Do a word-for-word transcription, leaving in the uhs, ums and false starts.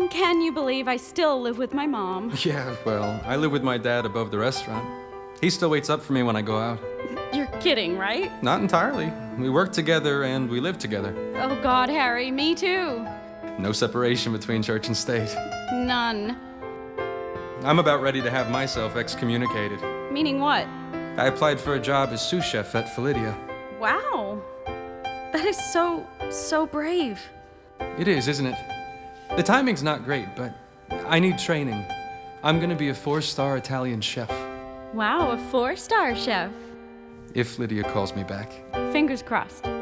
Can you believe I still live with my mom? Yeah, well, I live with my dad above the restaurant. He still waits up for me when I go out. You're kidding, right? Not entirely. We work together and we live together. Oh God, Harry, me too. No separation between church and state. None. I'm about ready to have myself excommunicated. Meaning what? I applied for a job as sous chef at Philidia. Wow. That is so, so brave. It is, isn't it? The timing's not great, but I need training. I'm gonna be a four-star Italian chef. Wow, a four-star chef. If Lydia calls me back. Fingers crossed.